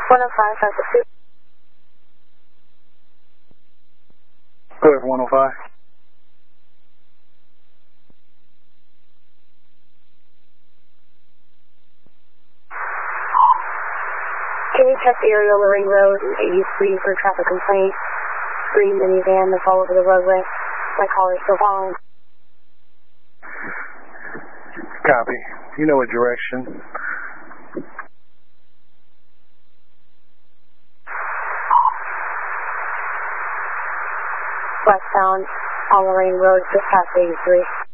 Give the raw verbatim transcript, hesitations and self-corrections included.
one oh five, five six two. Go ahead for one oh five. Can you check the area on the ring road, eighty-three for traffic complaint? Green minivan to fall over the roadway. My caller's still following. Copy. You know what direction. Westbound on Lorraine Road, just past eighty-three.